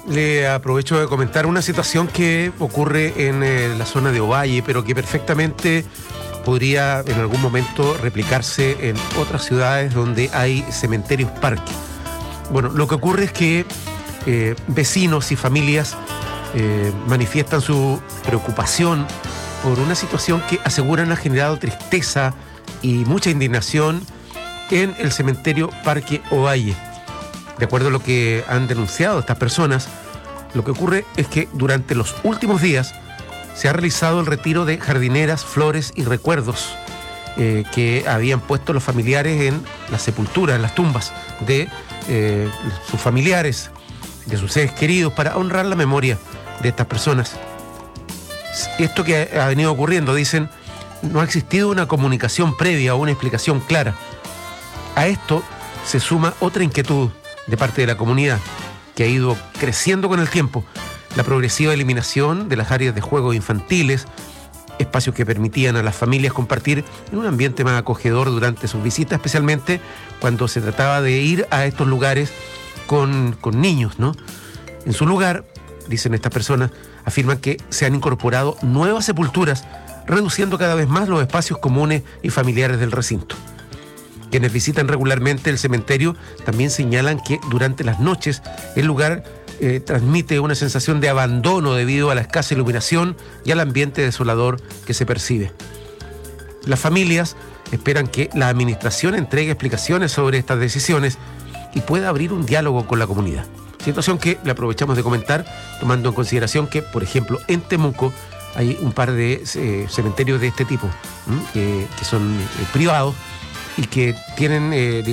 le aprovecho de comentar una situación que ocurre en la zona de Ovalle, pero que perfectamente podría en algún momento replicarse en otras ciudades donde hay cementerios parque. Bueno, lo que ocurre es que vecinos y familias manifiestan su preocupación por una situación que aseguran ha generado tristeza y mucha indignación en el cementerio Parque Ovalle. De acuerdo a lo que han denunciado estas personas, lo que ocurre es que durante los últimos días se ha realizado el retiro de jardineras, flores y recuerdos que habían puesto los familiares en la sepultura, en las tumbas de sus familiares, de sus seres queridos, para honrar la memoria de estas personas. Esto que ha venido ocurriendo, dicen, no ha existido una comunicación previa o una explicación clara. A esto se suma otra inquietud de parte de la comunidad, que ha ido creciendo con el tiempo: la progresiva eliminación de las áreas de juegos infantiles, espacios que permitían a las familias compartir en un ambiente más acogedor durante sus visitas, especialmente cuando se trataba de ir a estos lugares con niños, ¿no? En su lugar, dicen estas personas, afirman que se han incorporado nuevas sepulturas, reduciendo cada vez más los espacios comunes y familiares del recinto. Quienes visitan regularmente el cementerio también señalan que durante las noches el lugar transmite una sensación de abandono debido a la escasa iluminación y al ambiente desolador que se percibe. Las familias esperan que la administración entregue explicaciones sobre estas decisiones y pueda abrir un diálogo con la comunidad. Situación que le aprovechamos de comentar, tomando en consideración que, por ejemplo, en Temuco hay un par de cementerios de este tipo, que son privados y que tienen,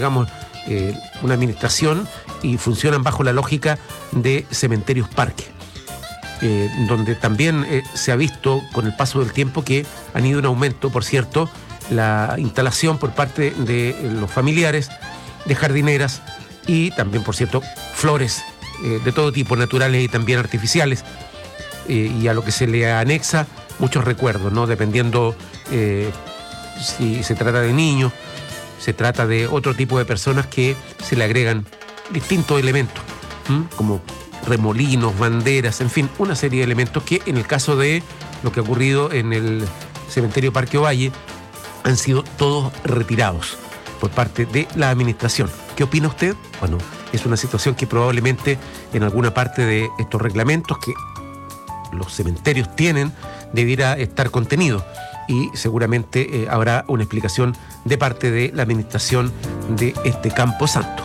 una administración y funcionan bajo la lógica de cementerios parque, donde también se ha visto con el paso del tiempo que han ido en aumento, por cierto, la instalación por parte de los familiares de jardineras y también, por cierto, flores de todo tipo, naturales y también artificiales, y a lo que se le anexa muchos recuerdos, ¿no? Dependiendo si se trata de niños, se trata de otro tipo de personas que se le agregan distintos elementos, como remolinos, banderas, en fin, una serie de elementos que en el caso de lo que ha ocurrido en el cementerio Parque Ovalle han sido todos retirados por parte de la administración. ¿Qué opina usted? Bueno, es una situación que probablemente en alguna parte de estos reglamentos que los cementerios tienen debiera estar contenido, y seguramente habrá una explicación de parte de la administración de este Campo Santo.